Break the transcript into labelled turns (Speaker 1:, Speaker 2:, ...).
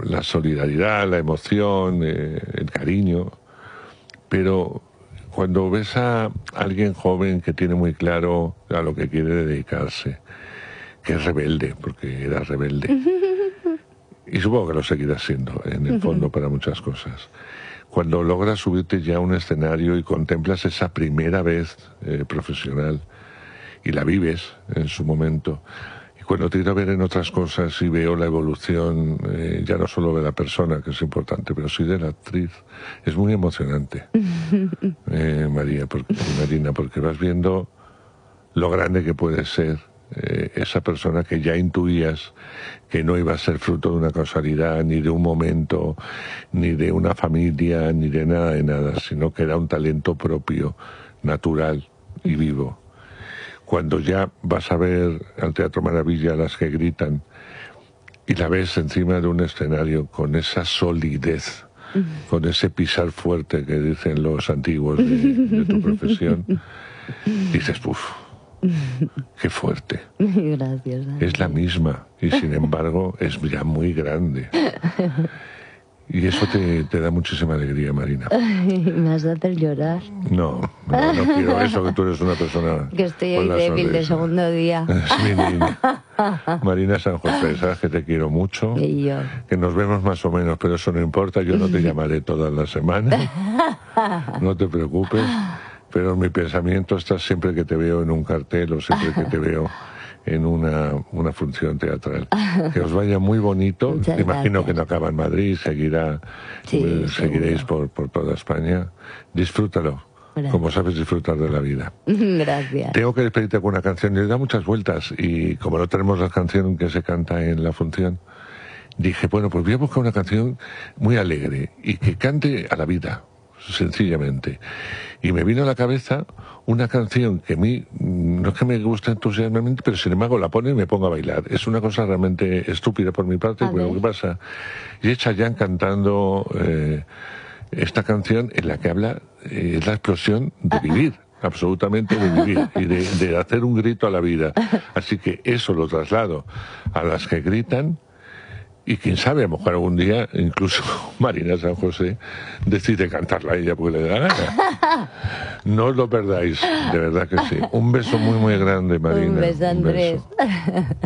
Speaker 1: la solidaridad, la emoción, el cariño, pero cuando ves a alguien joven que tiene muy claro a lo que quiere dedicarse, que es rebelde, porque era rebelde, y supongo que lo seguirás siendo, en el fondo, para muchas cosas. Cuando logras subirte ya a un escenario y contemplas esa primera vez profesional y la vives en su momento, y cuando te he ido a ver en otras cosas y veo la evolución, ya no solo de la persona, que es importante, pero sí de la actriz, es muy emocionante, Marina, porque vas viendo lo grande que puede ser esa persona que ya intuías que no iba a ser fruto de una causalidad, ni de un momento, ni de una familia, ni de nada, sino que era un talento propio, natural y vivo. Cuando ya vas a ver al Teatro Maravilla a las que gritan y la ves encima de un escenario con esa solidez, con ese pisar fuerte que dicen los antiguos de tu profesión, dices, ¡puf! ¡Qué fuerte!
Speaker 2: Gracias.
Speaker 1: Es la misma y sin embargo es ya muy grande. Y eso te da muchísima alegría, Marina.
Speaker 2: Me has de hacer llorar.
Speaker 1: No quiero eso, que tú eres una persona...
Speaker 2: Que estoy hoy débil de segundo día.
Speaker 1: Es mi niña. Marina San José, sabes que te quiero mucho.
Speaker 2: Y yo.
Speaker 1: Que nos vemos más o menos, pero eso no importa. Yo no te llamaré todas las semanas. No te preocupes. Pero en mi pensamiento estás siempre que te veo en un cartel o siempre que te veo en una función teatral. Que os vaya muy bonito.
Speaker 2: Muchas
Speaker 1: Imagino
Speaker 2: gracias.
Speaker 1: que no acaba en Madrid, seguiréis por toda España. Disfrútalo,
Speaker 2: Gracias.
Speaker 1: como sabes disfrutar de la vida.
Speaker 2: Gracias.
Speaker 1: Tengo que despedirte con una canción, y le da muchas vueltas, y como no tenemos la canción que se canta en la función, dije, bueno, pues voy a buscar una canción muy alegre y que cante a la vida, sencillamente. Y me vino a la cabeza una canción que a mí no es que me guste entusiasmadamente, pero sin embargo la pone y me pongo a bailar. Es una cosa realmente estúpida por mi parte, pero ¿qué pasa? Y es Chayanne cantando esta canción en la que habla la explosión de vivir. Absolutamente de vivir y de hacer un grito a la vida. Así que eso lo traslado a las que gritan. Y quién sabe, a lo mejor algún día, incluso Marina San José decide cantarla a ella porque le da gana. No os lo perdáis, de verdad que sí. Un beso muy, muy grande, Marina.
Speaker 2: Un beso, Andrés.